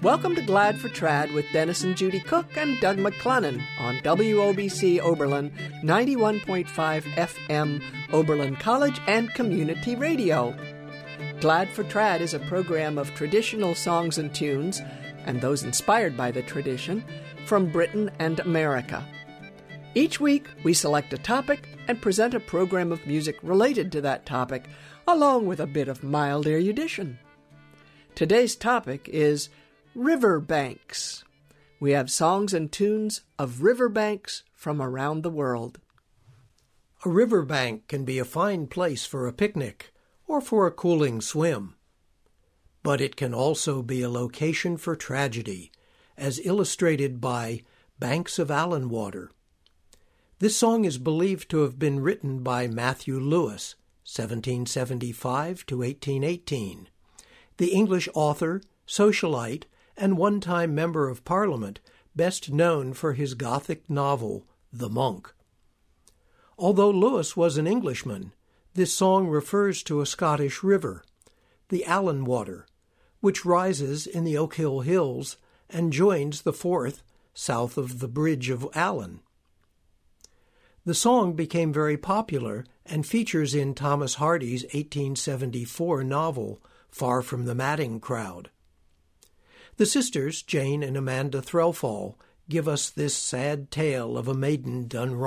Welcome to Glad for Trad with Dennis and Judy Cook and Doug McClennan on WOBC Oberlin 91.5 FM Oberlin College and Community Radio. Glad for Trad is a program of traditional songs and tunes, and those inspired by the tradition, from Britain and America. Each week, we select a topic and present a program of music related to that topic, along with a bit of mild erudition. Today's topic is riverbanks. We have songs and tunes of riverbanks from around the world. A riverbank can be a fine place for a picnic or for a cooling swim. But it can also be a location for tragedy, as illustrated by Banks of Allan Water. This song is believed to have been written by Matthew Lewis, 1775 to 1818, the English author, socialite, and one-time Member of Parliament, best known for his Gothic novel, The Monk. Although Lewis was an Englishman, this song refers to a Scottish river, the Allan Water, which rises in the Oakhill Hills and joins the Forth south of the Bridge of Allan. The song became very popular and features in Thomas Hardy's 1874 novel, Far from the Madding Crowd. The sisters, Jane and Amanda Threlfall, give us this sad tale of a maiden done wrong.